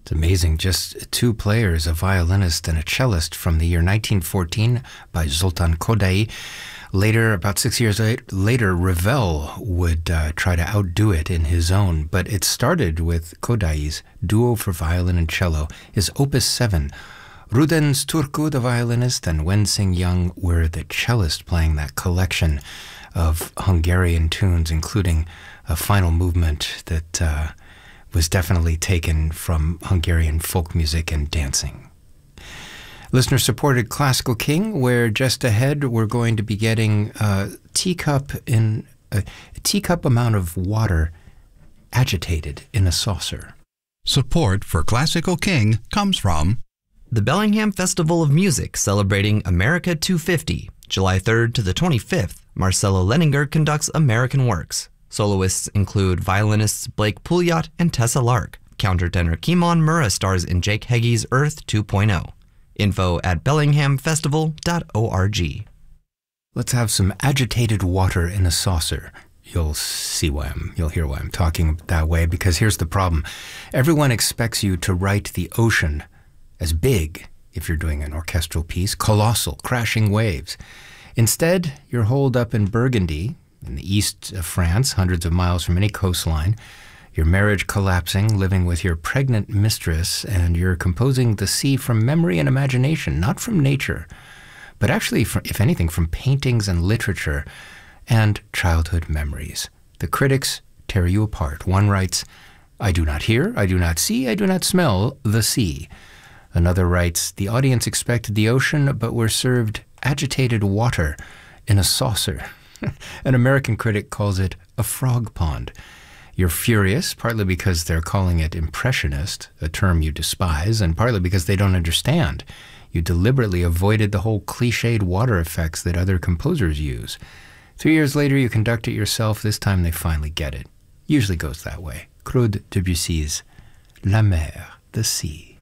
It's amazing. Just two players, a violinist and a cellist, from the year 1914 by Zoltan Kodály. Later, about 6 years later, Ravel would try to outdo it in his own, but it started with Kodály's duo for violin and cello, his Opus 7. Rudens Turcu, the violinist, and Wensing Young were the cellist, playing that collection of Hungarian tunes, including a final movement that was definitely taken from Hungarian folk music and dancing. Listener-supported Classical King, where just ahead we're going to be getting a teacup amount of water agitated in a saucer. Support for Classical King comes from the Bellingham Festival of Music, celebrating America 250. July 3rd to the 25th, Marcelo Leninger conducts American Works. Soloists include violinists Blake Pouliot and Tessa Lark. Countertenor Kimon Murrah stars in Jake Heggie's Earth 2.0. Info at bellinghamfestival.org. Let's have some agitated water in a saucer. You'll hear why I'm talking that way, because here's the problem. Everyone expects you to write the ocean as big, if you're doing an orchestral piece, colossal, crashing waves. Instead, you're holed up in Burgundy, in the east of France, hundreds of miles from any coastline. Your marriage collapsing, living with your pregnant mistress, and you're composing the sea from memory and imagination, not from nature, but actually, if anything, from paintings and literature and childhood memories. The critics tear you apart. One writes, "I do not hear, I do not see, I do not smell the sea." Another writes, "The audience expected the ocean, but were served agitated water in a saucer." An American critic calls it a frog pond. You're furious, partly because they're calling it impressionist, a term you despise, and partly because they don't understand. You deliberately avoided the whole cliched water effects that other composers use. 3 years later, you conduct it yourself. This time they finally get it. Usually goes that way. Claude Debussy's La Mer, the sea.